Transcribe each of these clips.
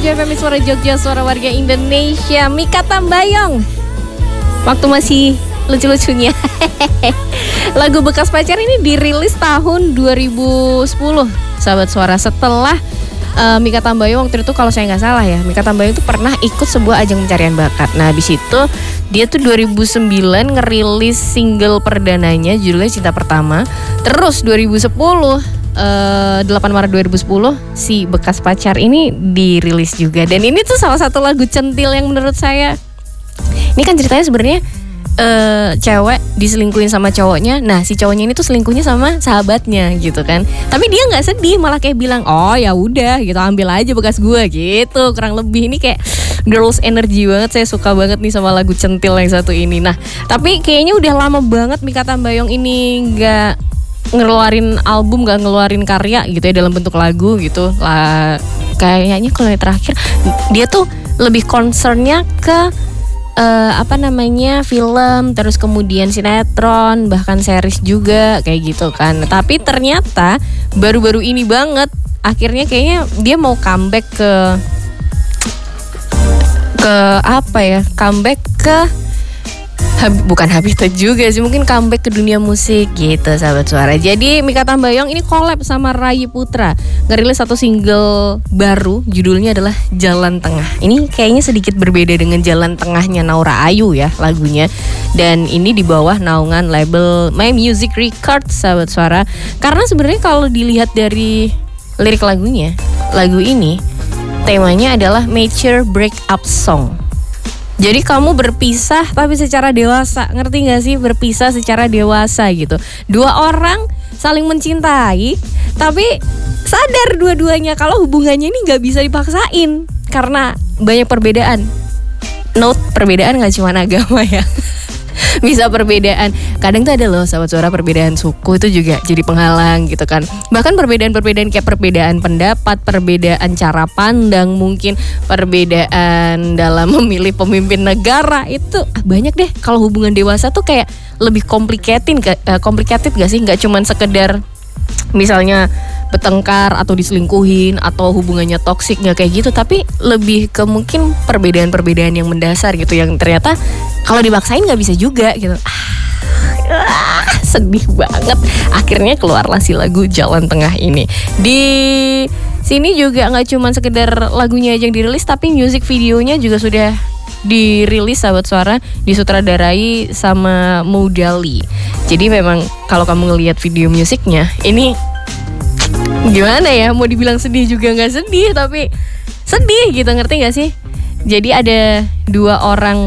FM Suara Jogja, suara warga Indonesia. Mikha Tambayong. Waktu masih lucu-lucunya. Lagu Bekas Pacar ini dirilis tahun 2010, sahabat suara. Setelah Mikha Tambayong waktu itu, kalau saya nggak salah ya, Mikha Tambayong itu pernah ikut sebuah ajang pencarian bakat. Nah habis itu dia tuh 2009 ngerilis single perdananya judulnya Cinta Pertama. Terus 2010 8 Maret 2010 si Bekas Pacar ini dirilis juga. Dan ini tuh salah satu lagu centil yang menurut saya, ini kan ceritanya sebenarnya cewek diselingkuhin sama cowoknya. Nah si cowoknya ini tuh selingkuhnya sama sahabatnya gitu kan. Tapi dia nggak sedih, malah kayak bilang, oh ya udah gitu, ambil aja bekas gue gitu. Kurang lebih ini kayak girls energy banget. Saya suka banget nih sama lagu centil yang satu ini. Nah tapi kayaknya udah lama banget Mikha Tambayong ini nggak ngeluarin album, gak ngeluarin karya gitu ya dalam bentuk lagu gitu lah. Kayaknya kalau yang terakhir dia tuh lebih concernnya ke film, terus kemudian sinetron, bahkan series juga kayak gitu kan. Tapi ternyata baru-baru ini banget akhirnya kayaknya dia mau comeback comeback ke bukan habitat juga sih, mungkin comeback ke dunia musik gitu sahabat suara. Jadi Mikha Tambayong ini collab sama Ray Putra, ngerilis satu single baru, judulnya adalah Jalan Tengah. Ini kayaknya sedikit berbeda dengan Jalan Tengahnya Naura Ayu ya lagunya. Dan ini di bawah naungan label My Music Records sahabat suara. Karena sebenarnya kalau dilihat dari lirik lagunya, lagu ini temanya adalah mature breakup song. Jadi kamu berpisah tapi secara dewasa, ngerti gak sih? Berpisah secara dewasa gitu. Dua orang saling mencintai tapi sadar dua-duanya kalau hubungannya ini gak bisa dipaksain karena banyak perbedaan. Note, perbedaan gak cuma agama ya. Bisa perbedaan, kadang tuh ada loh sahabat suara, perbedaan suku itu juga jadi penghalang gitu kan. Bahkan perbedaan-perbedaan kayak perbedaan pendapat, perbedaan cara pandang, mungkin perbedaan dalam memilih pemimpin negara, itu banyak deh. Kalau hubungan dewasa tuh kayak lebih complicated gak sih? Gak cuman sekedar misalnya bertengkar atau diselingkuhin atau hubungannya toksik, nggak kayak gitu, tapi lebih ke mungkin perbedaan-perbedaan yang mendasar gitu, yang ternyata kalau dipaksain nggak bisa juga gitu. Sedih banget. Akhirnya keluarlah si lagu Jalan Tengah ini. Di sini juga nggak cuma sekedar lagunya aja yang dirilis, tapi music videonya juga sudah dirilis sahabat suara, disutradarai sama Moudali. Jadi memang kalau kamu ngelihat video musiknya ini gimana ya, mau dibilang sedih juga nggak sedih, tapi sedih gitu, ngerti nggak sih? Jadi ada dua orang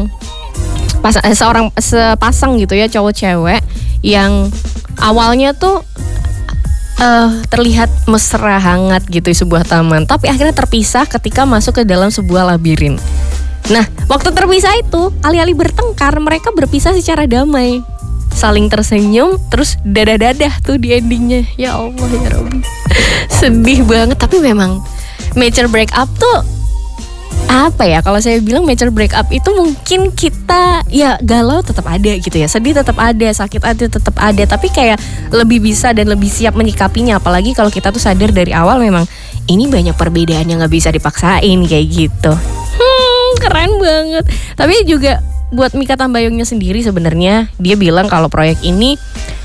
sepasang gitu ya, cowok cewek, yang awalnya tuh terlihat mesra hangat gitu di sebuah taman, tapi akhirnya terpisah ketika masuk ke dalam sebuah labirin. Nah, waktu terpisah itu, alih-alih bertengkar, mereka berpisah secara damai, saling tersenyum, terus dadah-dadah tuh di endingnya. Ya Allah ya Rabbi, sedih banget. Tapi memang mature breakup tuh apa ya, kalau saya bilang mature breakup itu mungkin kita ya galau tetap ada gitu ya, sedih tetap ada, sakit hati tetap ada, tapi kayak lebih bisa dan lebih siap menyikapinya. Apalagi kalau kita tuh sadar dari awal memang ini banyak perbedaan yang gak bisa dipaksain kayak gitu. Keren banget. Tapi juga buat Mikha Tambayongnya sendiri sebenarnya, dia bilang kalau proyek ini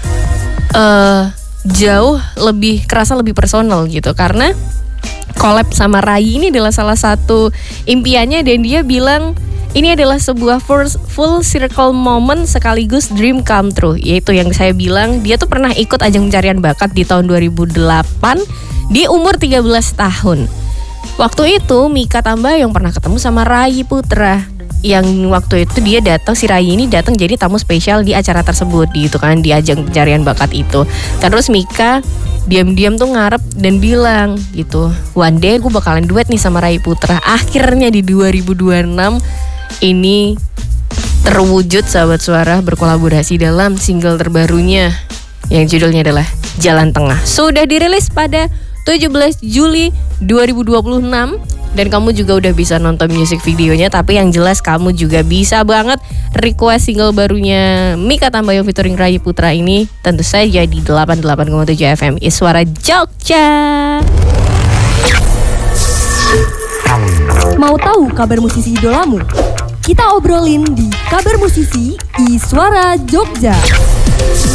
jauh lebih kerasa, lebih personal gitu, karena collab sama Rai ini adalah salah satu impiannya. Dan dia bilang ini adalah sebuah full circle moment sekaligus dream come true. Yaitu yang saya bilang, dia tuh pernah ikut ajang pencarian bakat di tahun 2008 di umur 13 tahun. Waktu itu Mikha Tambayong pernah ketemu sama Ray Putra, yang waktu itu dia datang, si Ray ini datang jadi tamu spesial di acara tersebut gitu kan, di ajang pencarian bakat itu. Terus Mikha diam-diam tuh ngarep dan bilang gitu, one day gue bakalan duet nih sama Ray Putra. Akhirnya di 2026 ini terwujud sahabat suara, berkolaborasi dalam single terbarunya yang judulnya adalah Jalan Tengah. Sudah dirilis pada 17 Juli 2026 dan kamu juga udah bisa nonton music videonya. Tapi yang jelas kamu juga bisa banget request single barunya Mikha Tambayong featuring Ray Putra ini tentu saja di 88,7 FM Suara Jogja. Mau tahu kabar musisi idolamu? Kita obrolin di Kabar Musisi Iswara Jogja.